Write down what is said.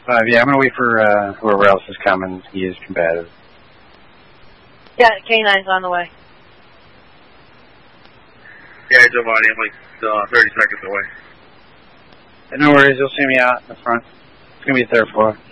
5. Yeah, I'm going to wait for whoever else is coming. He is combative. Yeah, K9's on the way. Yeah, Giovanni, I'm like 30 seconds away. No worries, you'll see me out in the front. It's going to be 3rd floor.